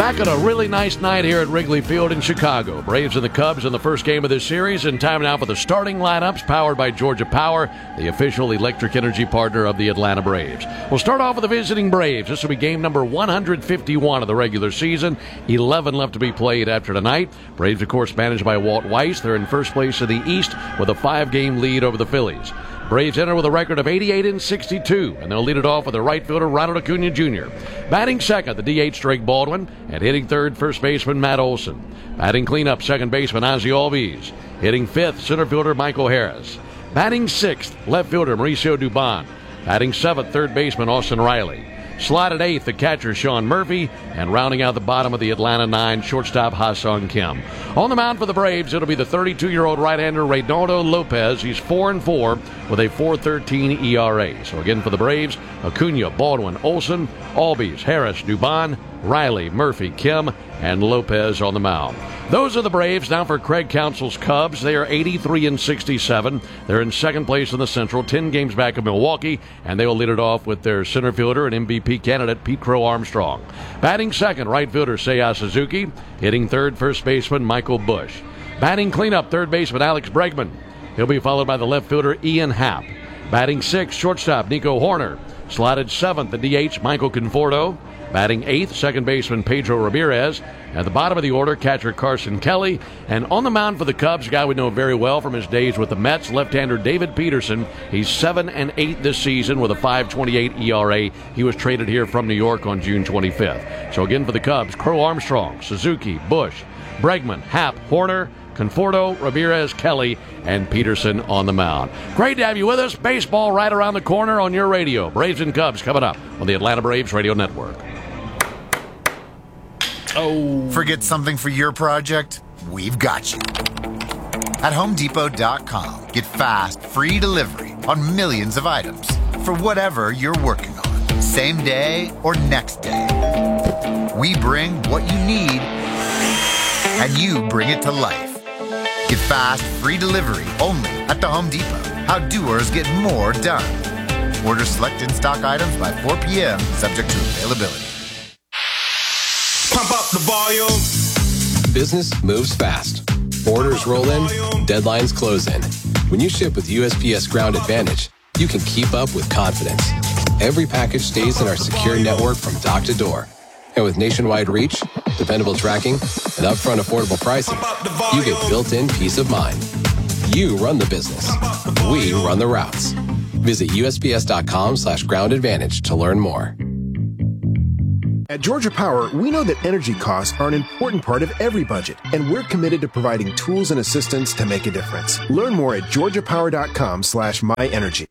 Back on a really nice night here at Wrigley Field in Chicago. Braves and the Cubs in the first game of this series, and time now for the starting lineups powered by Georgia Power, the official electric energy partner of the Atlanta Braves. We'll start off with the visiting Braves. This will be game number 151 of the regular season. 11 left to be played after tonight. Braves, of course, managed by Walt Weiss. They're in first place in the East with a 5-game lead over the Phillies. Braves enter with a record of 88-62, and they'll lead it off with the right fielder Ronald Acuna Jr. Batting second, the DH Drake Baldwin, and hitting third, first baseman Matt Olson. Batting cleanup, second baseman Ozzie Albies. Hitting fifth, center fielder Michael Harris. Batting sixth, left fielder Mauricio Dubon. Batting seventh, third baseman Austin Riley. Slotted eighth, the catcher Sean Murphy, and rounding out the bottom of the Atlanta nine, shortstop Ha-Sung Kim. On the mound for the Braves, it'll be the 32-year-old right-hander Reynaldo Lopez. He's 4-4 with a 4.13 ERA. So again for the Braves, Acuna, Baldwin, Olson, Albies, Harris, Dubon, Riley, Murphy, Kim, and Lopez on the mound. Those are the Braves. Now for Craig Counsell's Cubs. They are 83-67. They're in second place in the Central, 10 games back of Milwaukee, and they will lead it off with their center fielder and MVP candidate Pete Crow Armstrong. Batting second, right fielder Seiya Suzuki. Hitting third, first baseman Michael Busch. Batting cleanup, third baseman Alex Bregman. He'll be followed by the left fielder Ian Happ. Batting sixth, shortstop Nico Horner. Slotted seventh, the DH Michael Conforto. Batting eighth, second baseman Pedro Ramirez. At the bottom of the order, catcher Carson Kelly. And on the mound for the Cubs, a guy we know very well from his days with the Mets, left-hander David Peterson. He's 7-8 this season with a 5.28 ERA. He was traded here from New York on June 25th. So again for the Cubs, Crow Armstrong, Suzuki, Busch, Bregman, Happ, Horner, Conforto, Ramirez, Kelly, and Peterson on the mound. Great to have you with us. Baseball right around the corner on your radio. Braves and Cubs coming up on the Atlanta Braves Radio Network. Oh. Forget something for your project? We've got you. At HomeDepot.com, get fast, free delivery on millions of items for whatever you're working on, same day or next day. We bring what you need, and you bring it to life. Get fast, free delivery only at the Home Depot. How doers get more done. Order select in-stock items by 4 p.m., subject to availability. Pump up the volume. Business moves fast. Orders roll in, deadlines close in. When you ship with USPS Ground Advantage, you can keep up with confidence. Every package stays in our secure network from dock to door. And with nationwide reach, dependable tracking, and upfront affordable pricing, you get built-in peace of mind. You run the business. We run the routes. Visit USPS.com/Ground Advantage to learn more. At Georgia Power, we know that energy costs are an important part of every budget, and we're committed to providing tools and assistance to make a difference. Learn more at georgiapower.com/myenergy.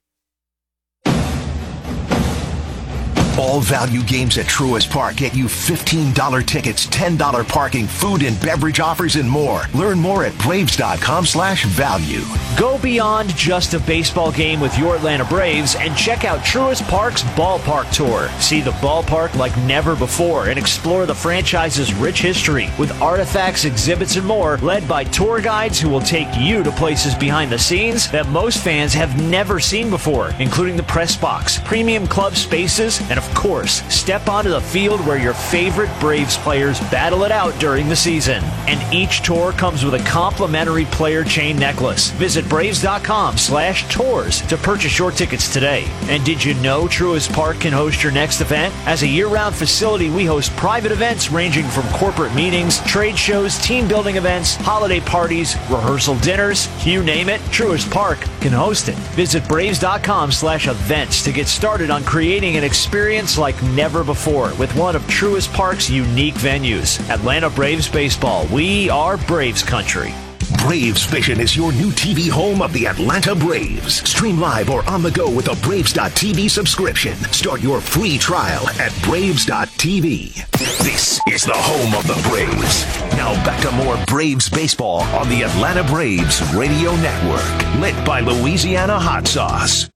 All value games at Truist Park get you $15 tickets, $10 parking, food and beverage offers, and more. Learn more at Braves.com/value. Go beyond just a baseball game with your Atlanta Braves and check out Truist Park's Ballpark Tour. See the ballpark like never before and explore the franchise's rich history with artifacts, exhibits, and more, led by tour guides who will take you to places behind the scenes that most fans have never seen before, including the press box, premium club spaces, and of course, step onto the field where your favorite Braves players battle it out during the season. And each tour comes with a complimentary player chain necklace. Visit Braves.com/tours to purchase your tickets today. And did you know Truist Park can host your next event? As a year-round facility, we host private events ranging from corporate meetings, trade shows, team building events, holiday parties, rehearsal dinners, you name it, Truist Park can host it. Visit Braves.com/events to get started on creating an experience like never before with one of Truist Park's unique venues. Atlanta Braves Baseball. We are Braves Country. Braves Vision is your new TV home of the Atlanta Braves. Stream live or on the go with a Braves.TV subscription. Start your free trial at Braves.TV. This is the home of the Braves. Now back to more Braves baseball on the Atlanta Braves Radio Network. Lit by Louisiana Hot Sauce.